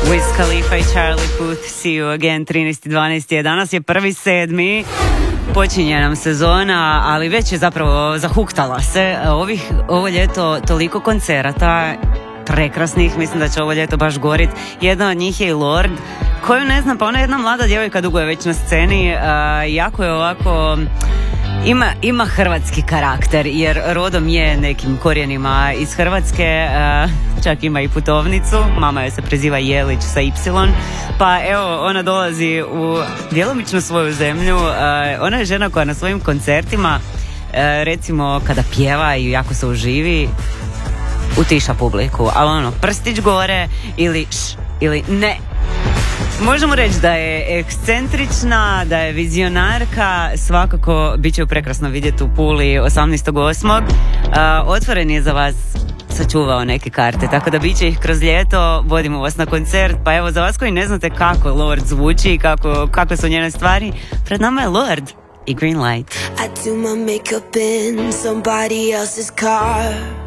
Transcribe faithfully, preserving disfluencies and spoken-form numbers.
Wiz Khalifa i Charlie Puth, See You Again, trinaest dvanaest. Danas je prvi sedmi, počinje nam sezona, ali već je zapravo zahuktala se. Ovih, ovo ljeto toliko koncerata prekrasnih, mislim da će ovo ljeto baš gorit. Jedna od njih je i Lorde, koju ne znam, pa ona je jedna mlada djevojka, dugo je već na sceni, a, jako je ovako... Ima, ima hrvatski karakter, jer rodom je nekim korijenima iz Hrvatske, uh, čak ima i putovnicu, mama joj se preziva Jelić sa Y, pa evo, ona dolazi u djelomično svoju zemlju. Uh, ona je žena koja na svojim koncertima, uh, recimo kada pjeva i jako se uživi, utiša publiku, ali ono, prstić gore ili š, ili ne. Možemo reći da je ekscentrična, da je vizionarka, svakako bit će ju prekrasno vidjeti u Puli osamnaestog osmog Otvoren je za vas, sačuvao neke karte, tako da bit će ih kroz ljeto, vodimo vas na koncert, pa evo za vas koji ne znate kako Lorde zvuči, kako, kako su njene stvari, pred nama je Lorde i Green Light. I do my makeup in somebody else's car.